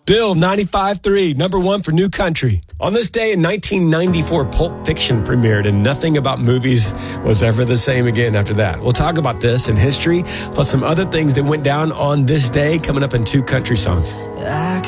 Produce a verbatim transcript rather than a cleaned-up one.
Bill, ninety-five three, number one for New Country. On this day in nineteen ninety-four, Pulp Fiction premiered, and nothing about movies was ever the same again after that. We'll talk about this in history, plus some other things that went down on this day coming up in two country songs.